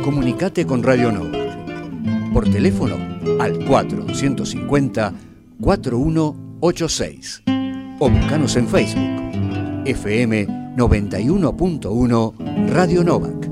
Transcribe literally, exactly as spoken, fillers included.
Comunicate con Radio Nova. Por teléfono al cuatro cinco cero, cuatro uno ocho seis. O buscanos en Facebook. F M noventa y uno punto uno Radio Novak.